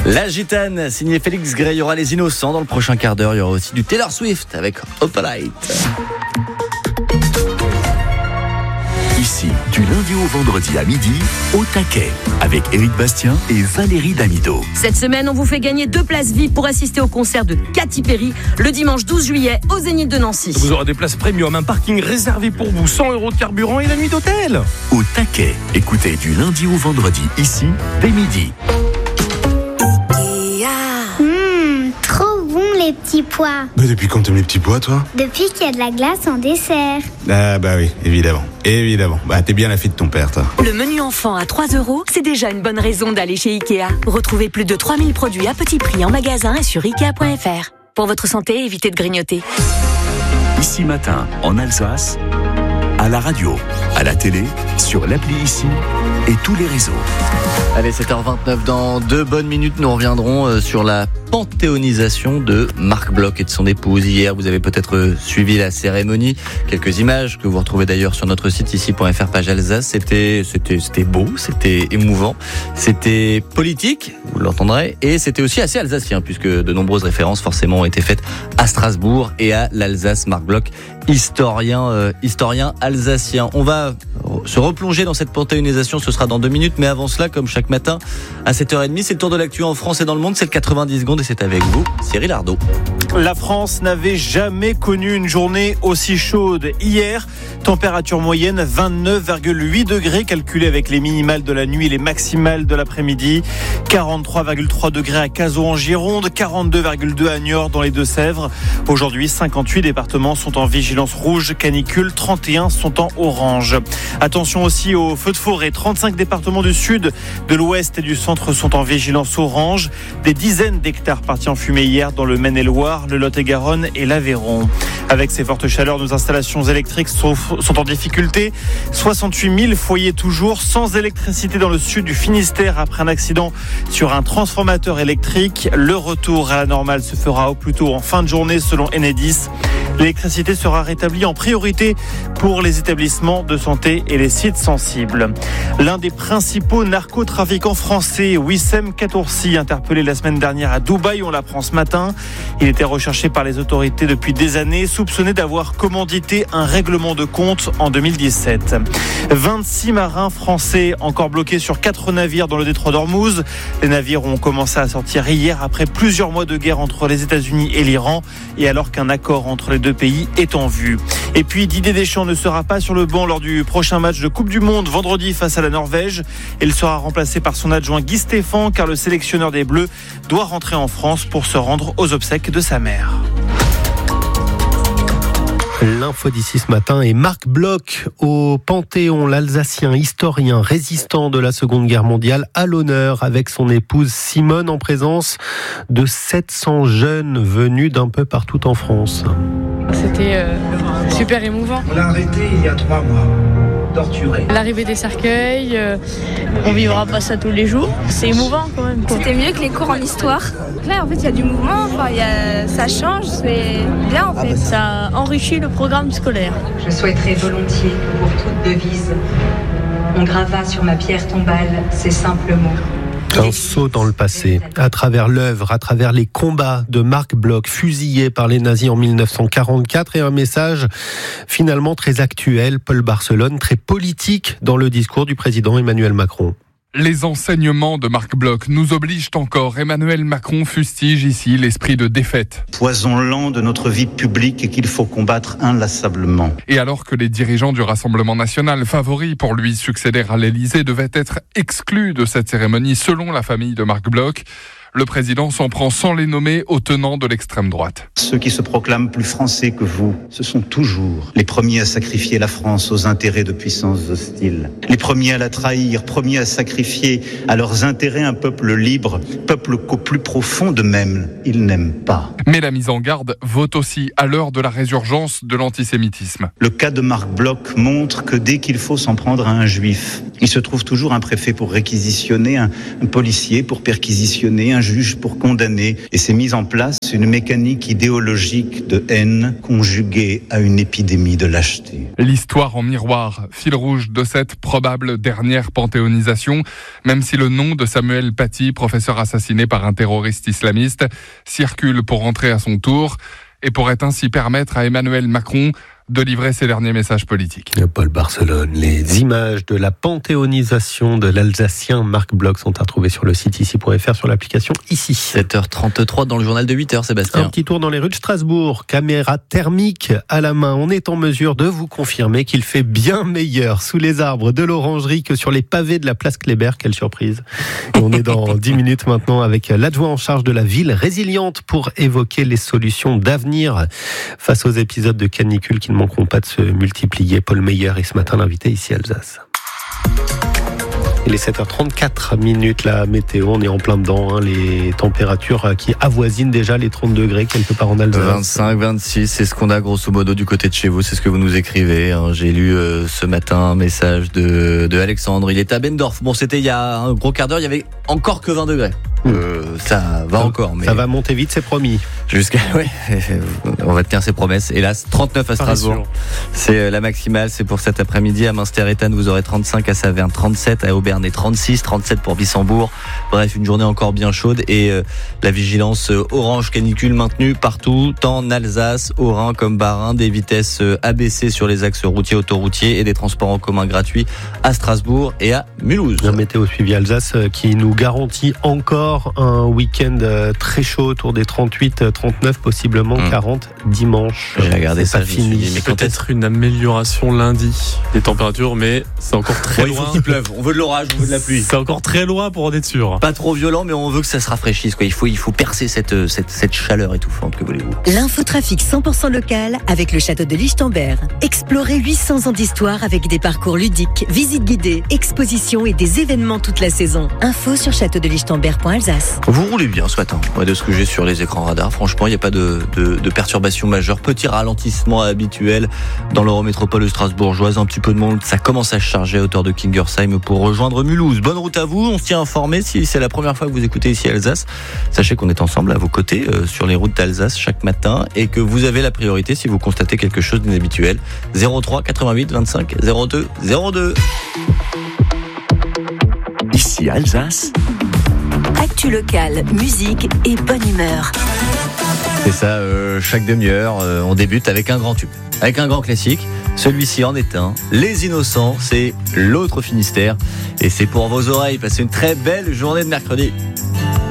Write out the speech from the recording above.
La Gitane, signé Félix Gray. Il y aura les Innocents dans le prochain quart d'heure. Il y aura aussi du Taylor Swift avec Opalite. Ici, du lundi au vendredi à midi, au taquet, avec Éric Bastien et Valérie Damido. Cette semaine, on vous fait gagner 2 places VIP pour assister au concert de Katy Perry le dimanche 12 juillet au Zénith de Nancy. Vous aurez des places premium, un parking réservé pour vous, 100 € de carburant et la nuit d'hôtel. Au taquet, écoutez du lundi au vendredi, ici, dès midi. Trop bon les petits pois. Mais depuis quand t'aimes les petits pois, toi? Depuis qu'il y a de la glace en dessert. Ah bah oui, évidemment. Bah t'es bien la fille de ton père, toi. Le menu enfant à 3 €, c'est déjà une bonne raison d'aller chez Ikea. Retrouvez plus de 3000 produits à petit prix en magasin et sur Ikea.fr. Pour votre santé, évitez de grignoter. Ici matin, en Alsace, à la radio, à la télé, sur l'appli Ici et tous les réseaux. Allez, 7h29, dans 2 bonnes minutes, nous reviendrons sur la panthéonisation de Marc Bloch et de son épouse. Hier, vous avez peut-être suivi la cérémonie. Quelques images que vous retrouvez d'ailleurs sur notre site ici.fr, page Alsace. C'était beau, c'était émouvant, c'était politique, vous l'entendrez, et c'était aussi assez alsacien, puisque de nombreuses références forcément ont été faites à Strasbourg et à l'Alsace. Marc Bloch, historien alsacien. On va se replonger dans cette panthéonisation, ce sera dans 2 minutes, mais avant cela, comme chaque matin, à 7h30, c'est le tour de l'actu en France et dans le monde, c'est le 90 secondes et c'est avec vous, Cyril Ardo. La France n'avait jamais connu une journée aussi chaude. Hier, température moyenne 29,8 degrés calculée avec les minimales de la nuit et les maximales de l'après-midi. 43,3 degrés à Cazaux en Gironde, 42,2 à Niort dans les Deux-Sèvres. Aujourd'hui, 58 départements sont en vigilance rouge, canicule, 31 sont en orange. Attention aussi aux feux de forêt. 35 départements du sud, de l'ouest et du centre sont en vigilance orange. Des dizaines d'hectares partis en fumée hier dans le Maine-et-Loire, le Lot-et-Garonne et l'Aveyron. Avec ces fortes chaleurs, nos installations électriques sont en difficulté. 68 000 foyers toujours sans électricité dans le sud du Finistère après un accident sur un transformateur électrique. Le retour à la normale se fera au plus tôt en fin de journée selon Enedis. L'électricité sera rétablie en priorité pour les établissements de santé et les sites sensibles. L'un des principaux narcotrafiquants français, Wissem Katoursi, interpellé la semaine dernière à Dubaï, on l'apprend ce matin. Il était recherché par les autorités depuis des années, soupçonné d'avoir commandité un règlement de compte en 2017. 26 marins français encore bloqués sur 4 navires dans le détroit d'Ormuz. Les navires ont commencé à sortir hier après plusieurs mois de guerre entre les États-Unis et l'Iran et alors qu'un accord entre les deux pays est en vue. Et puis Didier Deschamps ne sera pas sur le banc lors du prochain match de Coupe du Monde vendredi face à la Norvège. Il sera remplacé par son adjoint Guy Stéphane car le sélectionneur des Bleus doit rentrer en France pour se rendre aux obsèques de sa mère. L'info d'ici ce matin est Marc Bloch au Panthéon, l'Alsacien historien résistant de la Seconde Guerre mondiale à l'honneur avec son épouse Simone en présence de 700 jeunes venus d'un peu partout en France. C'était super émouvant. On l'a arrêté il y a 3 mois. Torturé. L'arrivée des cercueils, on vivra pas ça tous les jours. C'est émouvant quand même. C'était mieux que les cours en histoire. Là, en fait, il y a du mouvement, ça change, c'est bien en fait. Ça enrichit le programme scolaire. Je souhaiterais volontiers que pour toute devise, on gravât sur ma pierre tombale ces simples mots. Un saut dans le passé, à travers l'œuvre, à travers les combats de Marc Bloch, fusillé par les nazis en 1944, et un message finalement très actuel, Paul Barcelone, très politique dans le discours du président Emmanuel Macron. Les enseignements de Marc Bloch nous obligent encore. Emmanuel Macron fustige ici l'esprit de défaite. Poison lent de notre vie publique et qu'il faut combattre inlassablement. Et alors que les dirigeants du Rassemblement national, favoris pour lui succéder à l'Élysée, devaient être exclus de cette cérémonie selon la famille de Marc Bloch, le président s'en prend sans les nommer aux tenants de l'extrême droite. Ceux qui se proclament plus français que vous, ce sont toujours les premiers à sacrifier la France aux intérêts de puissances hostiles. Les premiers à la trahir, premiers à sacrifier à leurs intérêts un peuple libre, peuple qu'au plus profond d'eux-mêmes, ils n'aiment pas. Mais la mise en garde vaut aussi à l'heure de la résurgence de l'antisémitisme. Le cas de Marc Bloch montre que dès qu'il faut s'en prendre à un juif, il se trouve toujours un préfet pour réquisitionner, un policier pour perquisitionner, un juge pour condamner. Et c'est mise en place une mécanique idéologique de haine conjuguée à une épidémie de lâcheté. L'histoire en miroir, fil rouge de cette probable dernière panthéonisation, même si le nom de Samuel Paty, professeur assassiné par un terroriste islamiste, circule pour rentrer à son tour et pourrait ainsi permettre à Emmanuel Macron de livrer ses derniers messages politiques. Paul Barcelone, les images de la panthéonisation de l'Alsacien Marc Bloch sont à retrouver sur le site ici.fr, sur l'application Ici. 7h33 dans le journal de 8h, Sébastien. Un petit tour dans les rues de Strasbourg, caméra thermique à la main. On est en mesure de vous confirmer qu'il fait bien meilleur sous les arbres de l'Orangerie que sur les pavés de la place Kléber. Quelle surprise. Et on est dans 10 minutes maintenant avec l'adjoint en charge de la ville résiliente pour évoquer les solutions d'avenir face aux épisodes de canicule qui ne manqueront pas de se multiplier. Paul Meyer est ce matin l'invité ici à Alsace. Il est 7h34, la météo, on est en plein dedans, les températures qui avoisinent déjà les 30 degrés quelque part en Alsace. 25, 26, c'est ce qu'on a grosso modo du côté de chez vous, c'est ce que vous nous écrivez. J'ai lu ce matin un message de Alexandre, il est à Bendorf. Bon, c'était il y a un gros quart d'heure, il y avait encore que 20 degrés. Ça va encore, mais ça va monter vite, c'est promis. On va tenir ses promesses. Hélas, 39 à Strasbourg. C'est la maximale, c'est pour cet après-midi. À Münster-Ethan, vous aurez 35, à Saverne 37, à Auberne 36, 37 pour Wissembourg. Bref, une journée encore bien chaude et la vigilance orange canicule maintenue partout, tant en Alsace, au Rhin comme Bas-Rhin, des vitesses abaissées sur les axes routiers, autoroutiers et des transports en commun gratuits à Strasbourg et à Mulhouse. Un météo suivi Alsace qui nous garantit encore un week-end très chaud autour des 38, 39, possiblement 40 dimanche. J'ai regardé ça, fini. Mais peut-être une amélioration lundi des températures, mais c'est encore très loin. Il faut qu'il pleuve. On veut de l'orage, on veut de la pluie. C'est encore très loin pour en être sûr. Pas trop violent, mais on veut que ça se rafraîchisse. Il faut percer cette chaleur étouffante. Que voulez-vous ? L'infotrafic 100% local avec le château de Lichtenberg. Explorez 800 ans d'histoire avec des parcours ludiques, visites guidées, expositions et des événements toute la saison. Info sur châteaudelichtenberg.alsace. Vous roulez bien ce matin. De ce que j'ai sur les écrans radars, franchement, il n'y a pas de perturbations majeures. Petit ralentissement habituel dans l'Eurométropole strasbourgeoise. Un petit peu de monde. Ça commence à se charger à hauteur de Kingersheim pour rejoindre Mulhouse. Bonne route à vous. On se tient informé. Si c'est la première fois que vous écoutez ici à Alsace, sachez qu'on est ensemble à vos côtés sur les routes d'Alsace chaque matin et que vous avez la priorité si vous constatez quelque chose d'inhabituel. 03 88 25 02 02. Ici Alsace. Actu locale, musique et bonne humeur. C'est ça, chaque demi-heure, on débute avec un grand tube, avec un grand classique. Celui-ci en est un. Les Innocents, c'est l'autre Finistère. Et c'est pour vos oreilles. Passez une très belle journée de mercredi.